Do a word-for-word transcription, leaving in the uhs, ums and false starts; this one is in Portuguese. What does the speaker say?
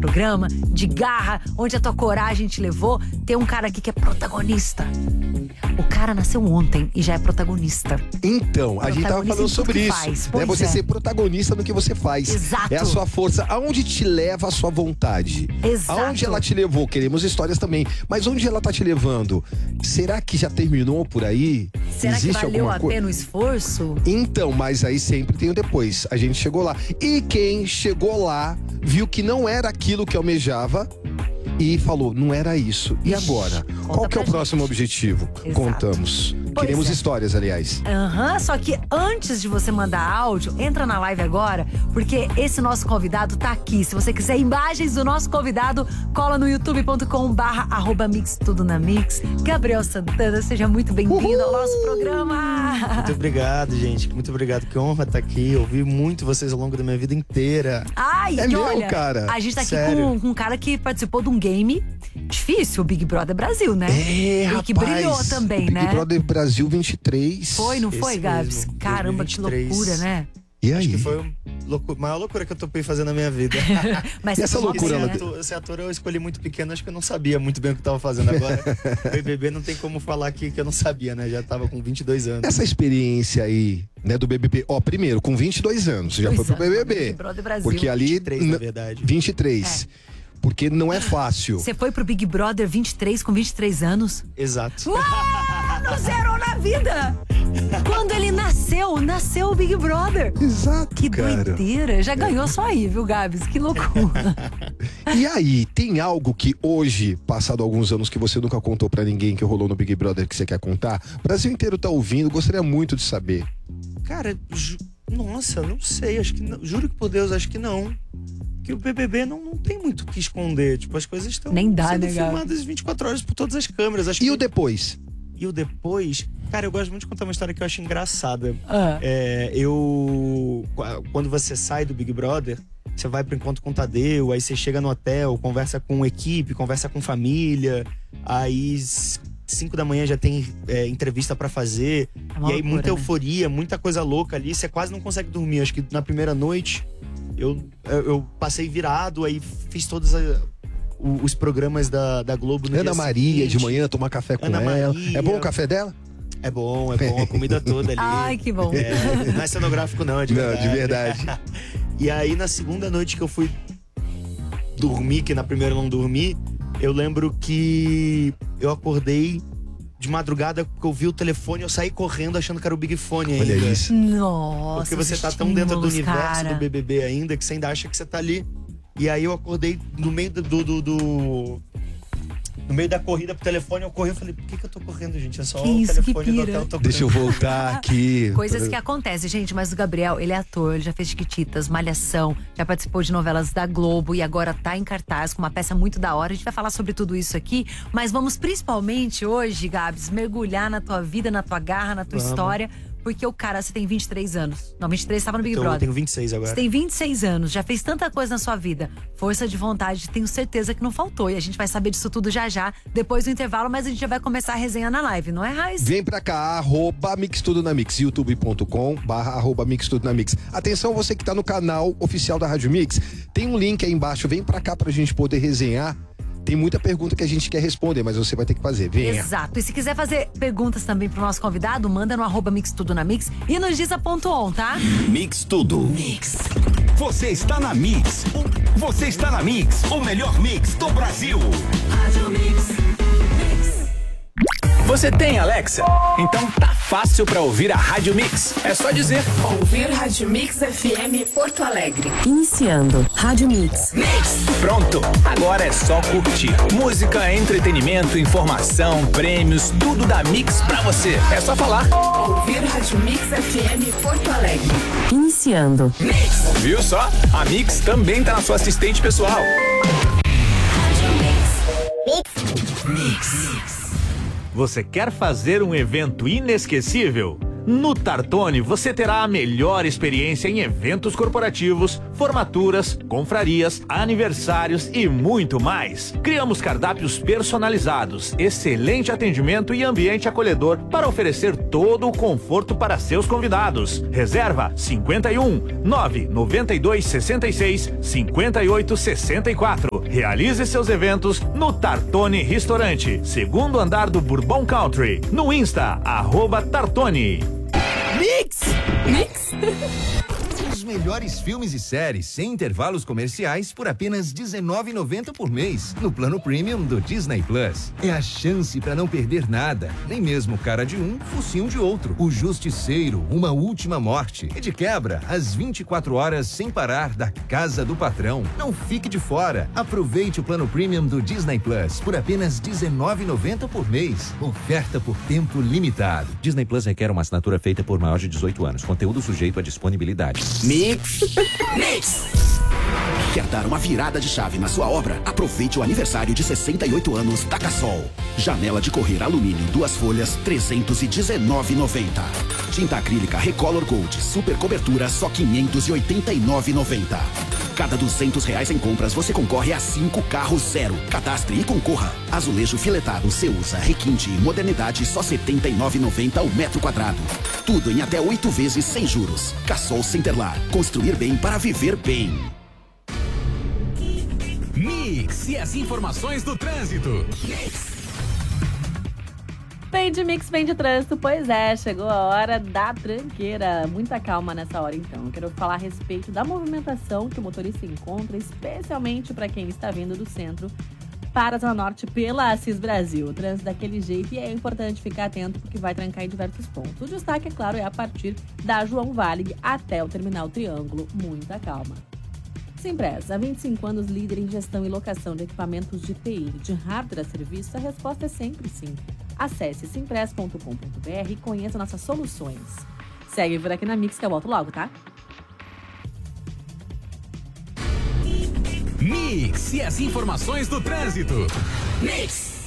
programa, de garra, onde a tua coragem te levou. Tem um cara aqui que é protagonista. O cara nasceu ontem e já é protagonista. Então, a gente tava falando sobre isso. É você é. ser protagonista no que você faz. Exato. É a sua força. Aonde te leva a sua vontade? Exato. Aonde ela te levou? Queremos histórias também. Mas onde ela tá te levando? Será que já terminou por aí? Será Existe que valeu alguma a co... pena o esforço? Então, mas aí sempre tem o depois. A gente chegou lá. E quem chegou lá, viu que não era aquilo que almejava e falou, não era isso. E agora? Qual que é o gente. próximo objetivo? Exato. Contamos. Pois Queremos é. histórias, aliás. Aham, uhum, só que antes de você mandar áudio, entra na live agora, porque esse nosso convidado tá aqui. Se você quiser imagens do nosso convidado, cola no youtube ponto com barra arroba mix tudo na mix. Gabriel Santana, seja muito bem-vindo ao nosso programa. Muito obrigado, gente. Muito obrigado. Que honra estar aqui. Eu ouvi muito vocês ao longo da minha vida inteira. Ai, é e meu, olha, cara. A gente tá aqui Sério? com, com um cara que participou de um game difícil, o Big Brother Brasil, né? É, e rapaz. que brilhou também, Big né? Big Brother Brasil vinte e três. Foi, não foi, Esse Gabs? mesmo, Caramba, dois mil e vinte e três. que loucura, né? E aí? Acho que foi a loucura, maior loucura que eu topei fazer na minha vida. Mas E essa foi loucura, você, ela né? deu- Esse ator eu escolhi muito pequeno, acho que eu não sabia muito bem o que eu tava fazendo agora. B B B não tem como falar aqui que eu não sabia, né? Já tava com vinte e dois anos. Essa experiência aí, né, do B B B. Ó, primeiro, com vinte e dois anos, você já Dois foi pro anos, B B B. Big Brother Brasil. Porque ali... vinte e três, na n- verdade. vinte e três. Porque não é fácil. Você foi pro Big Brother vinte e três com vinte e três anos? Exato. Não zerou na vida! Quando ele nasceu, nasceu o Big Brother. Exato, Que cara. doideira. Já ganhou só aí, viu, Gabs? Que loucura. E aí, tem algo que hoje, passado alguns anos, que você nunca contou pra ninguém que rolou no Big Brother que você quer contar? O Brasil inteiro tá ouvindo, gostaria muito de saber. Cara, ju- nossa, não sei, acho que não, juro que por Deus, acho que não. Que o B B B não, não tem muito o que esconder. Tipo, as coisas estão Nem dá, sendo né, Gabi? filmadas vinte e quatro horas por todas as câmeras. Acho E que... o depois? E o depois, cara, eu gosto muito de contar uma história que eu acho engraçada. Ah. É, eu. Quando você sai do Big Brother, você vai pro encontro com o Tadeu, aí você chega no hotel, conversa com equipe, conversa com família, aí cinco da manhã já tem é, entrevista pra fazer, É uma e aí loucura, muita né? euforia, muita coisa louca ali, você quase não consegue dormir. Acho que na primeira noite eu, eu, eu passei virado, aí fiz todas as. Os programas da, da Globo no Ana dia Maria, seguinte. de manhã, tomar café com Ana ela. Maria. É bom o café dela? É bom, é bom, a comida toda ali. Ai, que bom. É, não é cenográfico não, é de Não, verdade. de verdade. E aí, na segunda noite que eu fui dormir, que na primeira eu não dormi, eu lembro que eu acordei de madrugada porque eu vi o telefone, eu saí correndo achando que era o Big Fone ainda. Olha isso. Nossa, Porque você os tá tão dentro do estímulos, universo cara. do B B B ainda que você ainda acha que você tá ali. E aí eu acordei no meio do... do, do, do- no meio da corrida pro telefone, eu corri e falei, por que que eu tô correndo, gente? É só Que o isso, que telefone do pira. hotel tocando. Deixa eu voltar aqui. Coisas que acontecem, gente, mas o Gabriel, ele é ator, ele já fez Chiquititas, Malhação, já participou de novelas da Globo e agora tá em cartaz com uma peça muito da hora. A gente vai falar sobre tudo isso aqui, mas vamos principalmente hoje, Gabs, mergulhar na tua vida, na tua garra, na tua Vamos. história, porque o cara, você tem vinte e três anos. Não, vinte e três estava no Big Então, eu Brother. tenho vinte e seis agora. Você tem vinte e seis anos, já fez tanta coisa na sua vida. Força de vontade, tenho certeza que não faltou. E a gente vai saber disso tudo já já, depois do intervalo, mas a gente já vai começar a resenha na live, não é, Raiz? Vem pra cá, arroba Mix Tudo na Mix, youtube ponto com barra arroba Mix Tudo na Mix. Atenção, você que tá no canal oficial da Rádio Mix, tem um link aí embaixo, vem pra cá pra gente poder resenhar. Tem muita pergunta que a gente quer responder, mas você vai ter que fazer. Venha. Exato. E se quiser fazer perguntas também pro nosso convidado, manda no arroba Mix Tudo na Mix e nos diz a ponto on, tá? Mix Tudo. Mix. Você está na Mix. Você está na Mix, o melhor mix do Brasil. Você tem Alexa? Então tá fácil pra ouvir a Rádio Mix. É só dizer. Ouvir Rádio Mix F M Porto Alegre. Iniciando Rádio Mix. Pronto, agora é só curtir. Música, entretenimento, informação, prêmios, tudo da Mix pra você. É só falar. Ouvir Rádio Mix F M Porto Alegre. Iniciando. Viu só? A Mix também tá na sua assistente pessoal. Você quer fazer um evento inesquecível? No Tartone, você terá a melhor experiência em eventos corporativos, formaturas, confrarias, aniversários e muito mais. Criamos cardápios personalizados, excelente atendimento e ambiente acolhedor para oferecer todo o conforto para seus convidados. Reserva cinquenta e um, nove noventa e dois, sessenta e seis, cinquenta e oito, sessenta e quatro. Realize seus eventos no Tartone Restaurante, segundo andar do Bourbon Country. No Insta, arroba Tartone. Mix! Mix! Os melhores filmes e séries sem intervalos comerciais por apenas dezenove reais e noventa centavos por mês no plano premium do Disney Plus. É a chance para não perder nada, nem mesmo cara de um, focinho de outro. O Justiceiro, Uma Última Morte e de quebra, às vinte e quatro horas sem parar da Casa do Patrão. Não fique de fora. Aproveite o plano premium do Disney Plus por apenas dezenove reais e noventa centavos por mês. Oferta por tempo limitado. Disney Plus requer uma assinatura feita por maior de dezoito anos. Conteúdo sujeito à disponibilidade. Mix. Mix. Quer dar uma virada de chave na sua obra? Aproveite o aniversário de sessenta e oito anos da Cassol. Janela de correr alumínio, duas folhas, trezentos e dezenove reais e noventa centavos. Tinta acrílica Recolor Gold, super cobertura, só quinhentos e oitenta e nove reais e noventa centavos. Cada duzentos reais em compras você concorre a cinco carros zero. Cadastre e concorra. Azulejo filetado Ceusa, requinte e modernidade, só setenta e nove reais e noventa centavos o metro quadrado. Tudo em até oito vezes sem juros. Cassol Centerlar. Construir bem para viver bem. Mix e as informações do trânsito. Vem de Mix, vem de trânsito. Pois é, chegou a hora da tranqueira. Muita calma nessa hora, então. Eu quero falar a respeito da movimentação que o motorista encontra, especialmente para quem está vindo do centro para a Zona Norte pela Assis Brasil. O trânsito daquele jeito, e é importante ficar atento porque vai trancar em diversos pontos. O destaque, é claro, é a partir da João Valig até o Terminal Triângulo. Muita calma. Simpress, há vinte e cinco anos líder em gestão e locação de equipamentos de T I, de hardware a serviço, a resposta é sempre sim. Acesse simpress ponto com ponto b r e conheça nossas soluções. Segue por aqui na Mix que eu volto logo, tá? Mix e as informações do trânsito. Mix.